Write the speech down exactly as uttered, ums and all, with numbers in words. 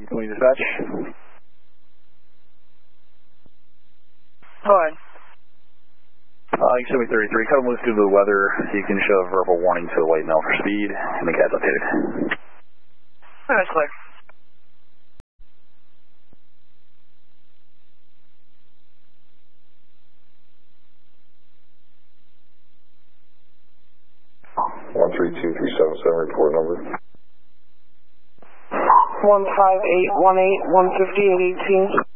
Twenty dispatch. Go ahead. Uh, you show me thirty-three. Cut them loose due to the weather. You can show a verbal warning to the white male for speed, and the cat's updated. That's clear. One three two three seven seven. Report number. One five eight one eight one fifty eight eighteen.